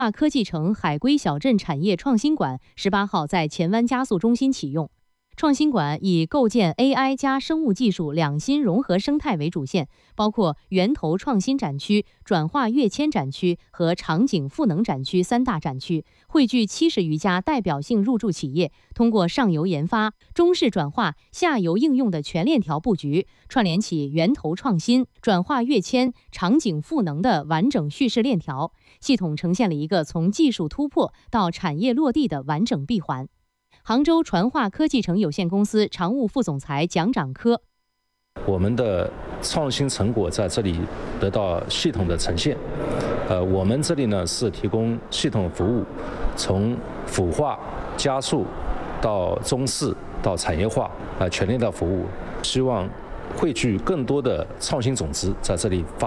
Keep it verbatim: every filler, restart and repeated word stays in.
化科技城海归小镇产业创新馆十八号在前湾加速中心启用。创新馆以构建 A I 加生物技术两新融合生态为主线，包括源头创新展区、转化跃迁展区和场景赋能展区三大展区，汇聚七十余家代表性入驻企业，通过上游研发、中式转化、下游应用的全链条布局，串联起源头创新、转化跃迁、场景赋能的完整叙事链条，系统呈现了一个从技术突破到产业落地的完整闭环。杭州传化科技城有限公司常务副总裁蒋长科， 我们的创新成果在这里得到系统的呈现。呃，我们这里呢是提供系统服务，从孵化、加速到中试到产业化，啊、呃，全链条服务，希望汇聚更多的创新种子在这里发。